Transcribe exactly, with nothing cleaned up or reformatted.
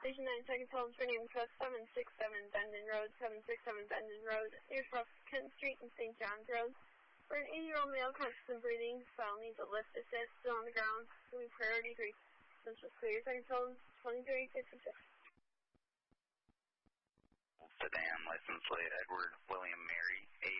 Station nine, second hold for name trust seven six seven Bendon Road, seven six seven Bendon Road, near twelve Kent Street and Saint John's Road. For an eighty-year-old male conscious and breathing, file needs a lift assist, still on the ground, doing priority three. Central clear, second hold, twenty-three fifty-six. Sedan, license plate Edward William Mary,